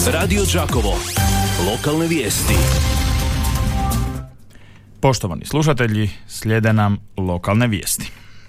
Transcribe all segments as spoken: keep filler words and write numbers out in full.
Radio Đakovo. Lokalne vijesti. Poštovani slušatelji, slijede nam lokalne vijesti.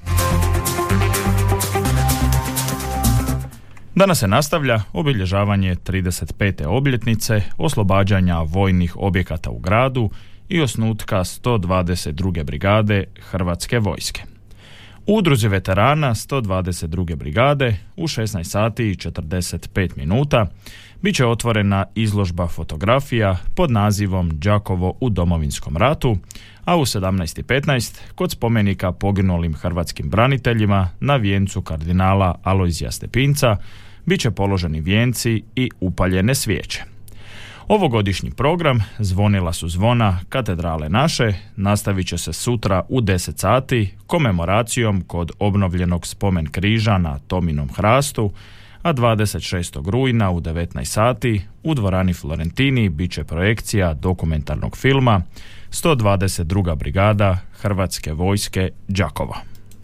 Danas se nastavlja obilježavanje trideset pete obljetnice oslobađanja vojnih objekata u gradu i osnutka sto dvadeset druge brigade Hrvatske vojske. U udruzi veterana sto dvadeset druge brigade u šesnaest sati i četrdeset pet minuta bit će otvorena izložba fotografija pod nazivom Đakovo u Domovinskom ratu, a u sedamnaest i petnaest kod spomenika poginulim hrvatskim braniteljima na vijencu kardinala Alojzija Stepinca bit će položeni vijenci i upaljene svijeće. Ovogodišnji program Zvonila su zvona katedrale naše nastavit će se sutra u deset sati komemoracijom kod obnovljenog spomen križa na Tominom hrastu, a dvadeset šestog rujna u devetnaest sati u dvorani Florentini bit će projekcija dokumentarnog filma sto dvadeset druga brigada Hrvatske vojske Đakova.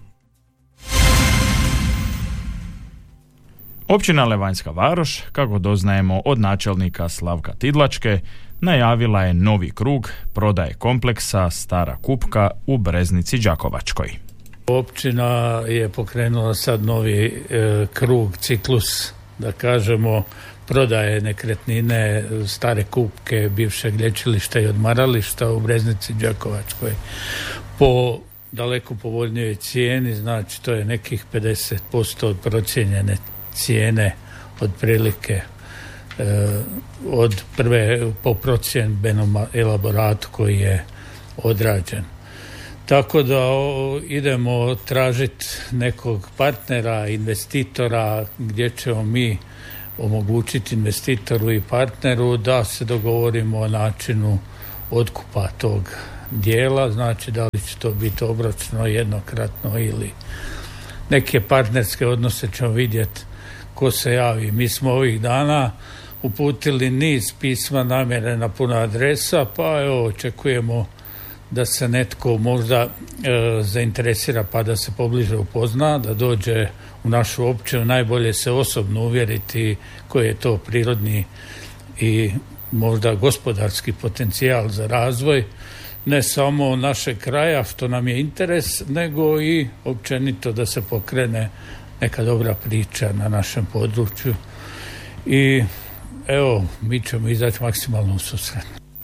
Općina Levanjska Varoš, kako doznajemo od načelnika Slavka Tidlačke, najavila je novi krug prodaje kompleksa Stara Kupka u Breznici Đakovačkoj. Općina je pokrenula sad novi e, krug, ciklus, da kažemo, prodaje nekretnine Stare Kupke, bivšeg lječilišta i odmarališta u Breznici Đakovačkoj po daleko povoljnijoj cijeni, znači to je nekih pedeset posto od procijenjene cijene otprilike e, od prve po procjenbenom elaboratu koji je odrađen. Tako da o, idemo tražiti nekog partnera, investitora, gdje ćemo mi omogućiti investitoru i partneru da se dogovorimo o načinu otkupa tog dijela, znači da li će to biti obročno, jednokratno ili neke partnerske odnose ćemo vidjeti ko se javi. Mi smo ovih dana uputili niz pisma namjere na puna adresa, pa evo očekujemo da se netko možda e, zainteresira pa da se pobliže upozna, da dođe u našu općinu, najbolje se osobno uvjeriti koji je to prirodni i možda gospodarski potencijal za razvoj ne samo našeg kraja, što nam je interes, nego i općenito da se pokrene neka dobra priča na našem području. I evo, mi ćemo izaći maksimalno u susret.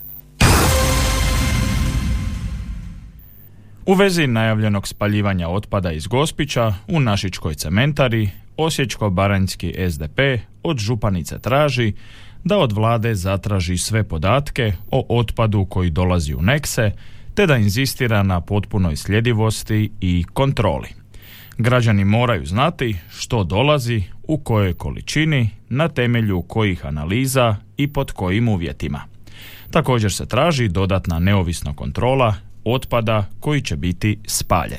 U vezi najavljenog spaljivanja otpada iz Gospića u Našičkoj cementari, Osječko-baranjski es de pe od županice traži da od vlade zatraži sve podatke o otpadu koji dolazi u Nekse, te da inzistira na potpunoj sljedivosti i kontroli. Građani moraju znati što dolazi, u kojoj količini, na temelju kojih analiza i pod kojim uvjetima. Također se traži dodatna neovisna kontrola otpada koji će biti spaljen.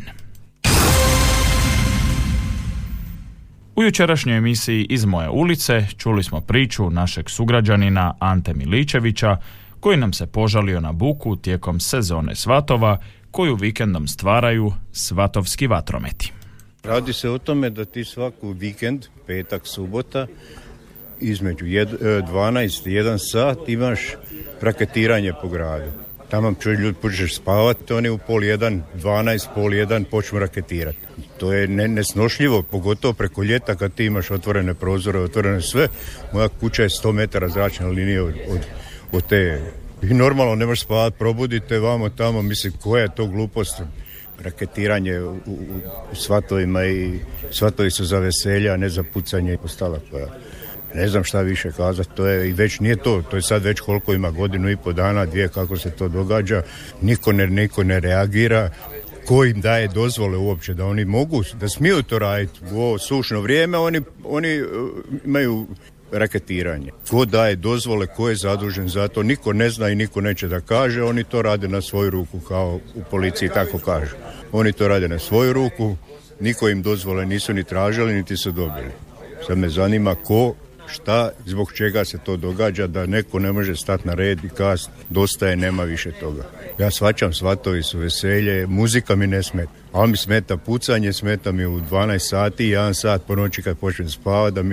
U jučerašnjoj emisiji Iz moje ulice čuli smo priču našeg sugrađanina Ante Miličevića koji nam se požalio na buku tijekom sezone svatova koju vikendom stvaraju svatovski vatrometi. Radi se o tome da ti svaku vikend, petak, subota, između dvanaest i jedan sat imaš raketiranje po gradu. Tamo čovjek ljudi počneš spavati, oni u pol jedan, dvanaest, pol jedan počnu raketirati. To je ne, nesnošljivo, pogotovo preko ljeta kad ti imaš otvorene prozore, otvorene sve. Moja kuća je sto metara zračne linije od, od, od te. I normalno ne možeš spavati, probudite vamo tamo, mislim koja je to glupost. Raketiranje u, u, u svatovima i svatovi su za veselja, a ne za pucanje i ostala koja. Ne znam šta više kazati, to je i već nije to, to je sad već koliko ima godinu i po dana, dvije kako se to događa, niko ne, niko ne reagira, ko im daje dozvole uopće da oni mogu, da smiju to raditi u ovo sušno vrijeme, oni, oni uh, imaju raketiranje. Ko daje dozvole, ko je zadužen za to, niko ne zna i niko neće da kaže, oni to rade na svoju ruku kao u policiji tako kažu. Oni to rade na svoju ruku, niko im dozvole nisu ni tražili, niti su dobili. Sad me zanima ko, šta, zbog čega se to događa, da neko ne može stati na red i kazati dosta je, nema više toga. Ja shvaćam, svatovi su veselje, muzika mi ne smeta, ali mi smeta pucanje, smeta mi u dvanaest sati, jedan sat po noći kad počnem spavati, da mi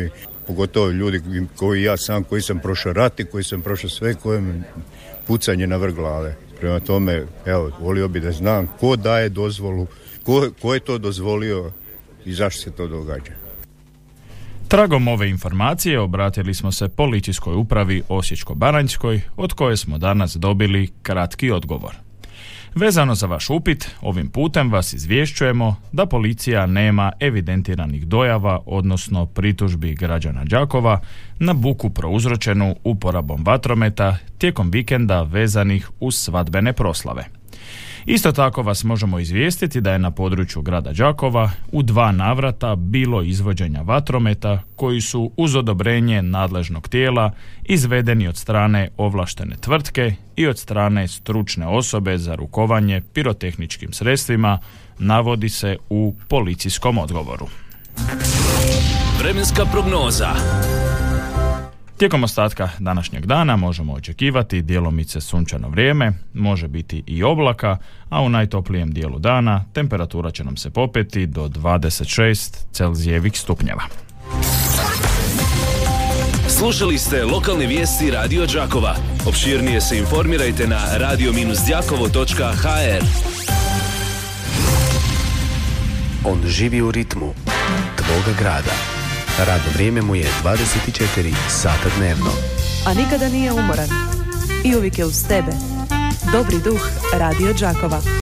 pogotovo ljudi koji ja sam, koji sam prošao rat i koji sam prošao sve, kojem pucanje na vrh glave. Prema tome, evo, volio bi da znam ko daje dozvolu, ko, ko je to dozvolio i zašto se to događa. Tragom ove informacije obratili smo se policijskoj upravi Osječko-baranjskoj, od koje smo danas dobili kratki odgovor. Vezano za vaš upit, ovim putem vas izvješćujemo da policija nema evidentiranih dojava, odnosno pritužbi građana Đakova na buku prouzročenu uporabom vatrometa tijekom vikenda vezanih uz svadbene proslave. Isto tako vas možemo izvijestiti da je na području grada Đakova u dva navrata bilo izvođenja vatrometa koji su uz odobrenje nadležnog tijela izvedeni od strane ovlaštene tvrtke i od strane stručne osobe za rukovanje pirotehničkim sredstvima, navodi se u policijskom odgovoru. Vremenska prognoza. Tijekom ostatka današnjeg dana možemo očekivati djelomice sunčano vrijeme, može biti i oblaka, a u najtoplijem dijelu dana temperatura će nam se popeti do dvadeset šest Celzijevih stupnjeva. Slušali ste lokalne vijesti Radio Đakova. Opširnije se informirajte na radio đakovo točka ha er. On živi u ritmu tvoga grada. Radno vrijeme mu je dvadeset četiri sata dnevno. A nikada nije umoran. I uvijek je uz tebe. Dobri duh Radio Đakova.